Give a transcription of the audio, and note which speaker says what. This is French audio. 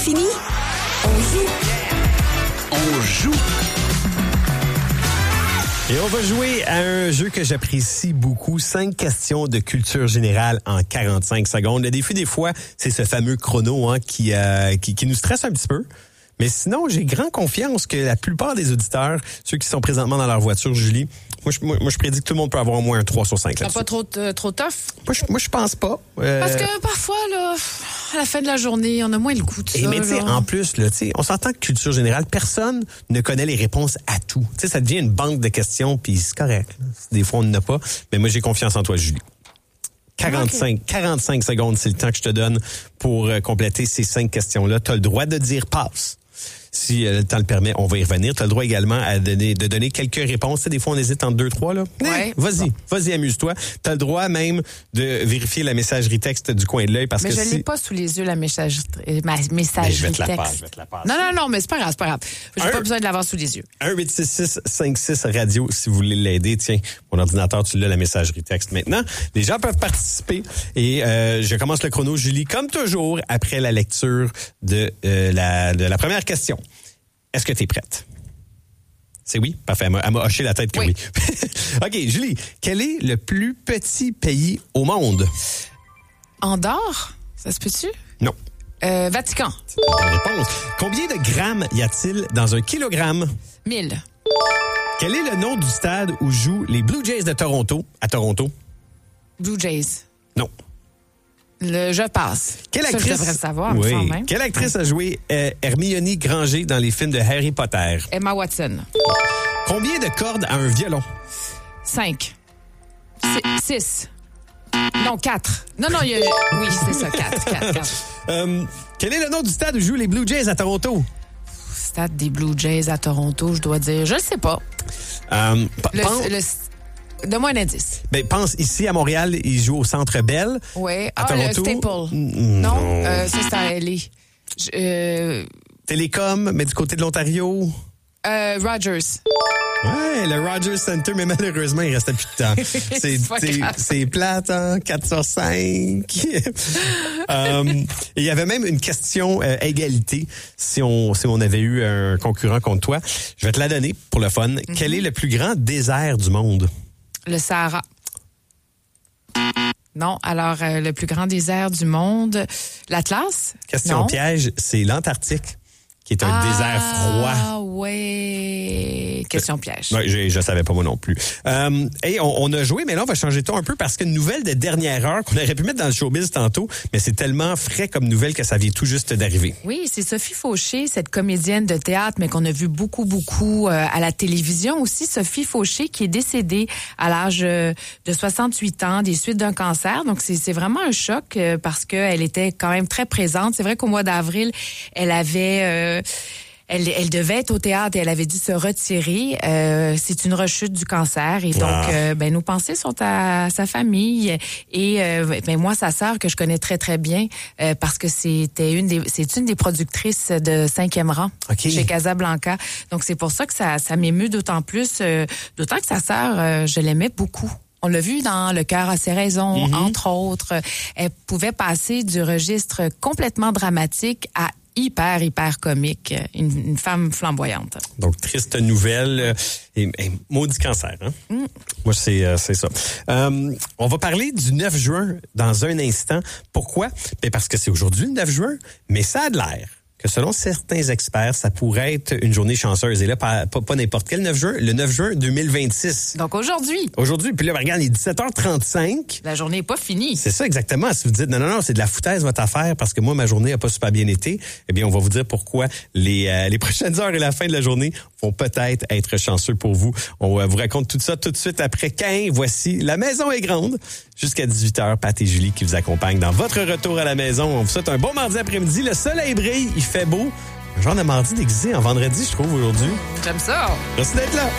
Speaker 1: fini? On joue.
Speaker 2: On joue. Et on va jouer à un jeu que j'apprécie beaucoup. 5 questions de culture générale en 45 secondes. Le défi, des fois, c'est ce fameux chrono qui nous stresse un petit peu. Mais sinon, j'ai grand confiance que la plupart des auditeurs, ceux qui sont présentement dans leur voiture, Julie, moi, je prédis que tout le monde peut avoir au moins un 3 sur 5 là-dessus.
Speaker 3: Pas trop tough?
Speaker 2: Moi, je pense pas.
Speaker 3: Parce que parfois, là, à la fin de la journée, on a moins le goût de ça.
Speaker 2: Mais tu sais, en plus, là, on s'entend que culture générale, personne ne connaît les réponses à tout. Tu sais, ça devient une banque de questions, puis c'est correct. Là. Des fois, on n'en a pas. Mais moi, j'ai confiance en toi, Julie. 45 secondes, c'est le temps que je te donne pour compléter ces 5 questions-là. Tu as le droit de dire passe. Si le temps le permet, on va y revenir. Tu as le droit également de donner quelques réponses. Tu sais, des fois, on hésite entre 2, 3. Là.
Speaker 3: Ouais.
Speaker 2: Vas-y, amuse-toi. Tu as le droit même de vérifier la messagerie texte du coin de l'œil. Parce
Speaker 3: mais
Speaker 2: que
Speaker 3: je l'ai pas sous les yeux, la messagerie
Speaker 2: je vais te la passer.
Speaker 3: Non, mais c'est pas grave. J'ai pas besoin de l'avoir sous les yeux.
Speaker 2: 1-866-56-radio si vous voulez l'aider. Tiens, mon ordinateur, tu l'as, la messagerie texte maintenant. Les gens peuvent participer. Et je commence le chrono, Julie, comme toujours, après la lecture de la première question. Est-ce que tu es prête? C'est oui? Parfait. Elle m'a hoché la tête que oui. OK, Julie, quel est le plus petit pays au monde?
Speaker 3: Andorre? Ça se peut-tu?
Speaker 2: Non.
Speaker 3: Vatican.
Speaker 2: Bonne réponse. Combien de grammes y a-t-il dans un kilogramme?
Speaker 3: 1000.
Speaker 2: Quel est le nom du stade où jouent les Blue Jays de Toronto à Toronto?
Speaker 3: Blue Jays.
Speaker 2: Non.
Speaker 3: Je passe.
Speaker 2: Quelle actrice,
Speaker 3: je devrais le savoir,
Speaker 2: oui.
Speaker 3: même.
Speaker 2: Quelle actrice a joué Hermione Granger dans les films de Harry Potter?
Speaker 3: Emma Watson.
Speaker 2: Combien de cordes a un violon?
Speaker 3: 5. 6. Non, 4. Non, oui, c'est ça, 4.
Speaker 2: Quel est le nom du stade où jouent les Blue Jays à Toronto?
Speaker 3: Stade des Blue Jays à Toronto, je dois dire. Je le sais pas. Donne-moi un indice.
Speaker 2: Pense ici à Montréal, ils jouent au Centre Bell.
Speaker 3: Oui.
Speaker 2: À Toronto.
Speaker 3: Le Staple. Non, ça c'est à LA.
Speaker 2: Télécom, mais du côté de l'Ontario.
Speaker 3: Rogers.
Speaker 2: Ouais, le Rogers Center, mais malheureusement, il restait plus de temps. C'est plate, hein? 4 sur 5. Il y avait même une question égalité si on avait eu un concurrent contre toi. Je vais te la donner pour le fun. Quel est le plus grand désert du monde?
Speaker 3: Le Sahara. Non, alors le plus grand désert du monde, l'Atlas?
Speaker 2: Question piège, c'est l'Antarctique, qui est un désert froid.
Speaker 3: Ah ouais, question piège.
Speaker 2: Ouais, je savais pas moi non plus. On a joué, mais là on va changer de ton un peu parce qu'une nouvelle de dernière heure qu'on aurait pu mettre dans le showbiz tantôt, mais c'est tellement frais comme nouvelle que ça vient tout juste d'arriver.
Speaker 3: Oui, c'est Sophie Fauché, cette comédienne de théâtre, mais qu'on a vu beaucoup à la télévision aussi. Sophie Fauché qui est décédée à l'âge de 68 ans des suites d'un cancer. Donc c'est vraiment un choc parce qu'elle était quand même très présente. C'est vrai qu'au mois d'avril, elle avait elle devait être au théâtre et elle avait dû se retirer. C'est une rechute du cancer et donc nos pensées sont à sa famille et moi sa sœur que je connais très très bien parce que c'est une des productrices de 5e rang chez Casablanca. Donc c'est pour ça que ça m'émeut d'autant plus, d'autant que sa sœur je l'aimais beaucoup. On l'a vu dans Le cœur a ses raisons, entre autres. Elle pouvait passer du registre complètement dramatique à hyper comique, une femme flamboyante.
Speaker 2: Donc, triste nouvelle et maudit cancer. Hein? Moi, c'est ça. On va parler du 9 juin dans un instant. Pourquoi? Parce que c'est aujourd'hui le 9 juin, mais ça a de l'air que selon certains experts, ça pourrait être une journée chanceuse. Et là, pas n'importe quel 9 juin, le 9 juin 2026.
Speaker 3: Donc aujourd'hui.
Speaker 2: Aujourd'hui. Puis là, regarde, il est 17h35.
Speaker 3: La journée n'est pas finie.
Speaker 2: C'est ça, exactement. Si vous dites, non, c'est de la foutaise votre affaire parce que moi, ma journée n'a pas super bien été, eh bien, on va vous dire pourquoi les prochaines heures et la fin de la journée vont peut-être être chanceux pour vous. On vous raconte tout ça tout de suite après 15. Voici La Maison est grande. Jusqu'à 18h, Pat et Julie qui vous accompagnent dans votre retour à la maison. On vous souhaite un bon mardi après-midi. Le soleil brille, il fait beau. Un genre de mardi déguisé en vendredi, je trouve, aujourd'hui.
Speaker 3: J'aime ça.
Speaker 2: Merci d'être là.